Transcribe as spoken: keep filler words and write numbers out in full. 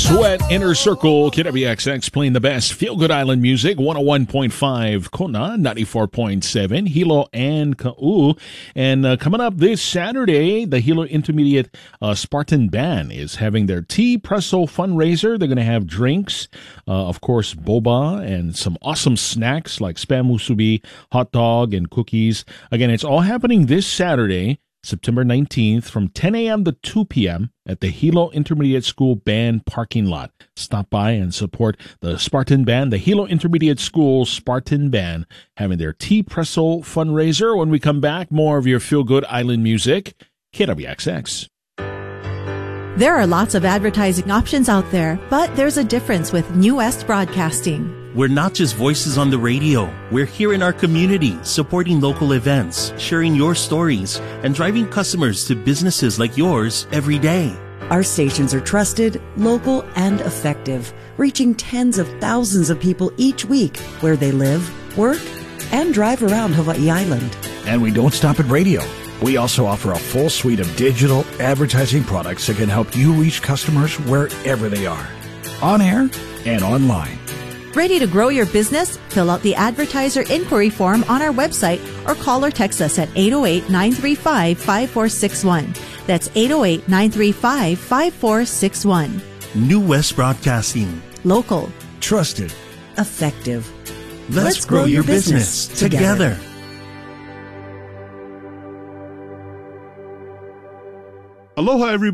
Sweat, Inner Circle, K W X X playing the best feel-good island music, one oh one point five Kona, ninety-four point seven Hilo and Ka'u. And uh, coming up this Saturday, the Hilo Intermediate uh, Spartan Band is having their Tea Presso fundraiser. They're going to have drinks, uh, of course, boba, and some awesome snacks like spam musubi, hot dog, and cookies. Again, it's all happening this Saturday, September nineteenth, from ten a.m. to two p.m. at the Hilo Intermediate School Band parking lot. Stop by and support the Spartan Band, the Hilo Intermediate School Spartan Band, having their Tea Presso fundraiser. When we come back, more of your feel-good island music, K W X X. There are lots of advertising options out there, but there's a difference with New West Broadcasting. We're not just voices on the radio. We're here in our community, supporting local events, sharing your stories, and driving customers to businesses like yours every day. Our stations are trusted, local, and effective, reaching tens of thousands of people each week where they live, work, and drive around Hawaii Island. And we don't stop at radio. We also offer a full suite of digital advertising products that can help you reach customers wherever they are, on air and online. Ready to grow your business? Fill out the advertiser inquiry form on our website or call or text us at eight oh eight, nine three five, five four six one. That's eight oh eight, nine three five, five four six one. New West Broadcasting. Local. Trusted. Effective. Let's, Let's grow, grow your business, business together. together. Aloha, everybody.